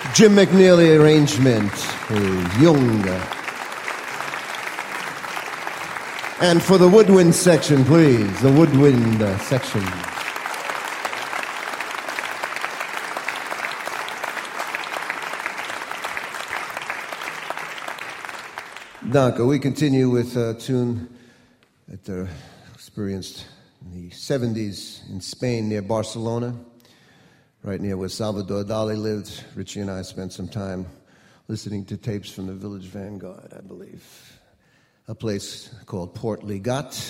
Jim McNeely arrangement, Jung. And for the woodwind section, please, the woodwind section. Danke. We continue with a tune that experienced in the 70s in Spain near Barcelona, right near where Salvador Dali lived. Richie and I spent some time listening to tapes from the Village Vanguard, I believe. A place called Port Ligat.